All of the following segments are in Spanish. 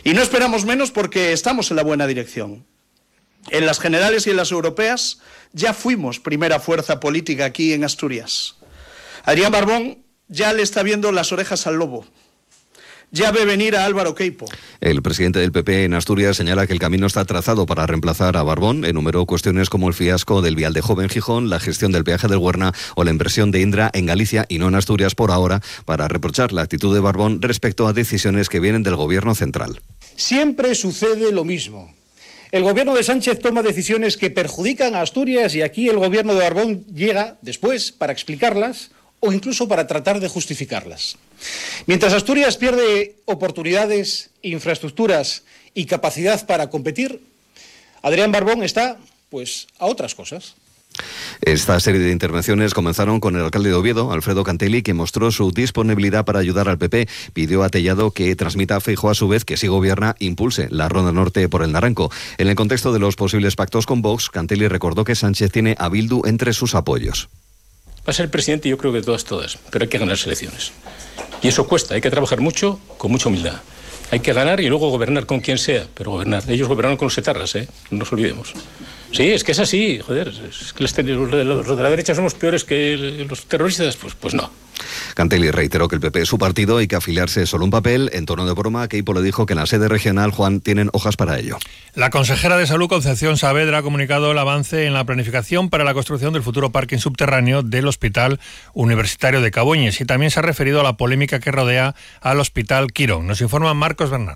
Y no esperamos menos porque estamos en la buena dirección. En las generales y en las europeas ya fuimos primera fuerza política aquí en Asturias. Adrián Barbón ya le está viendo las orejas al lobo. Ya ve venir a Álvaro Queipo. El presidente del PP en Asturias señala que el camino está trazado para reemplazar a Barbón. Enumeró cuestiones como el fiasco del Vialdejo en Gijón, la gestión del peaje del Huerna o la inversión de Indra en Galicia y no en Asturias por ahora, para reprochar la actitud de Barbón respecto a decisiones que vienen del gobierno central. Siempre sucede lo mismo. El gobierno de Sánchez toma decisiones que perjudican a Asturias y aquí el gobierno de Barbón llega después para explicarlas o incluso para tratar de justificarlas. Mientras Asturias pierde oportunidades, infraestructuras y capacidad para competir, Adrián Barbón está, pues, a otras cosas. Esta serie de intervenciones comenzaron con el alcalde de Oviedo, Alfredo Cantelli, que mostró su disponibilidad para ayudar al PP. Pidió a Tellado que transmita a Feijóo a su vez que si gobierna, impulse la Ronda Norte por el Naranco. En el contexto de los posibles pactos con Vox, Cantelli recordó que Sánchez tiene a Bildu entre sus apoyos. Va a ser presidente, yo creo que todas, pero hay que ganar elecciones. Y eso cuesta, hay que trabajar mucho, con mucha humildad. Hay que ganar y luego gobernar con quien sea, pero gobernar. Ellos gobernaron con los etarras, no nos olvidemos. Sí, es que es así, joder, es que los de la derecha somos peores que los terroristas, pues no. Cantelli reiteró que el PP es su partido y que afiliarse es solo un papel. En tono de broma, Queipo le dijo que en la sede regional, Juan, tienen hojas para ello. La consejera de Salud, Concepción Saavedra, ha comunicado el avance en la planificación para la construcción del futuro parking subterráneo del Hospital Universitario de Cabueñes y también se ha referido a la polémica que rodea al Hospital Quirón. Nos informa Marcos Bernardo.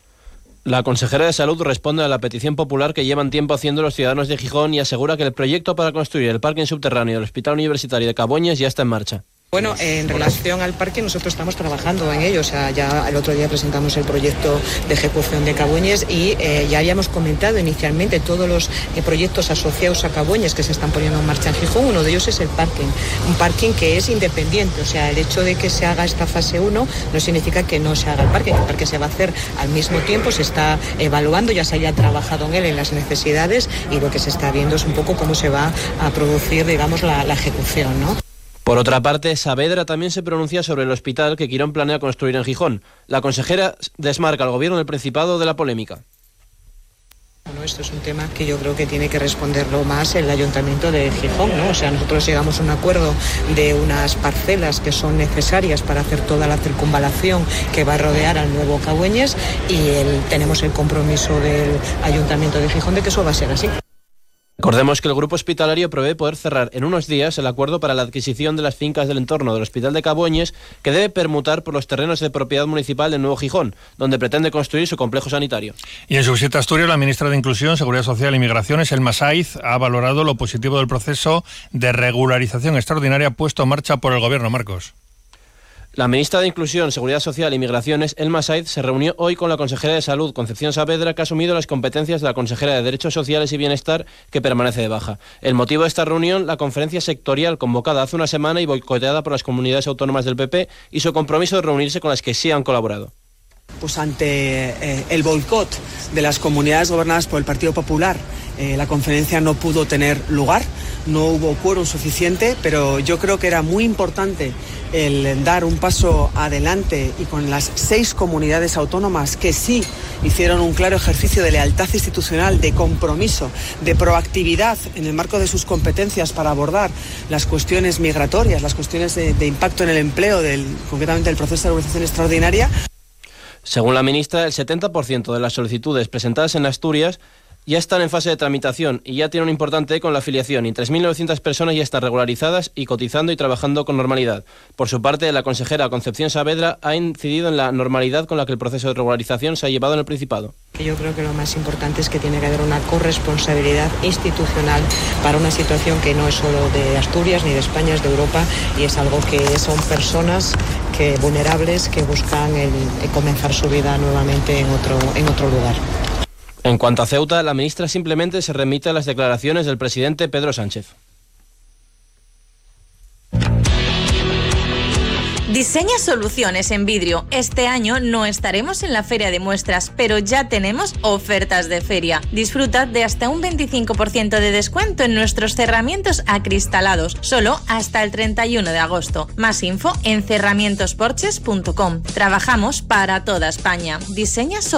La consejera de Salud responde a la petición popular que llevan tiempo haciendo los ciudadanos de Gijón y asegura que el proyecto para construir el parking subterráneo del Hospital Universitario de Cabueñes ya está en marcha. Bueno, en relación al parque nosotros estamos trabajando en ello, o sea, ya el otro día presentamos el proyecto de ejecución de Cabueñes y ya habíamos comentado inicialmente todos los proyectos asociados a Cabueñes que se están poniendo en marcha en Gijón. Uno de ellos es el parking, un parking que es independiente, o sea, el hecho de que se haga esta fase 1 no significa que no se haga el parque se va a hacer al mismo tiempo, se está evaluando, ya se haya trabajado en él, en las necesidades y lo que se está viendo es un poco cómo se va a producir, digamos, la ejecución, ¿no? Por otra parte, Saavedra también se pronuncia sobre el hospital que Quirón planea construir en Gijón. La consejera desmarca al gobierno del Principado de la polémica. Bueno, esto es un tema que yo creo que tiene que responderlo más el Ayuntamiento de Gijón, ¿no? O sea, nosotros llegamos a un acuerdo de unas parcelas que son necesarias para hacer toda la circunvalación que va a rodear al nuevo Cabueñes y tenemos el compromiso del Ayuntamiento de Gijón de que eso va a ser así. Recordemos que el grupo hospitalario prevé poder cerrar en unos días el acuerdo para la adquisición de las fincas del entorno del Hospital de Cabueñes, que debe permutar por los terrenos de propiedad municipal de Nuevo Gijón, donde pretende construir su complejo sanitario. Y en su visita a Asturias, la ministra de Inclusión, Seguridad Social y Migraciones, Elma Saiz, ha valorado lo positivo del proceso de regularización extraordinaria puesto en marcha por el Gobierno. Marcos. La ministra de Inclusión, Seguridad Social y Migraciones, Elma Saiz, se reunió hoy con la consejera de Salud, Concepción Saavedra, que ha asumido las competencias de la consejera de Derechos Sociales y Bienestar, que permanece de baja. El motivo de esta reunión, la conferencia sectorial convocada hace una semana y boicoteada por las comunidades autónomas del PP y su compromiso de reunirse con las que sí han colaborado. Pues ante el boicot de las comunidades gobernadas por el Partido Popular, la conferencia no pudo tener lugar, no hubo quórum suficiente, pero yo creo que era muy importante el dar un paso adelante y con las 6 comunidades autónomas que sí hicieron un claro ejercicio de lealtad institucional, de compromiso, de proactividad en el marco de sus competencias para abordar las cuestiones migratorias, las cuestiones de impacto en el empleo, concretamente del proceso de regularización extraordinaria. Según la ministra, el 70% de las solicitudes presentadas en Asturias ya están en fase de tramitación y ya tiene un importante eco en la afiliación y 3.900 personas ya están regularizadas y cotizando y trabajando con normalidad. Por su parte, la consejera Concepción Saavedra ha incidido en la normalidad con la que el proceso de regularización se ha llevado en el Principado. Yo creo que lo más importante es que tiene que haber una corresponsabilidad institucional para una situación que no es solo de Asturias ni de España, es de Europa y es algo que son personas vulnerables que buscan comenzar su vida nuevamente en otro lugar. En cuanto a Ceuta, la ministra simplemente se remite a las declaraciones del presidente Pedro Sánchez. Diseña soluciones en vidrio. Este año no estaremos en la feria de muestras, pero ya tenemos ofertas de feria. Disfruta de hasta un 25% de descuento en nuestros cerramientos acristalados, solo hasta el 31 de agosto. Más info en cerramientosporches.com. Trabajamos para toda España. Diseña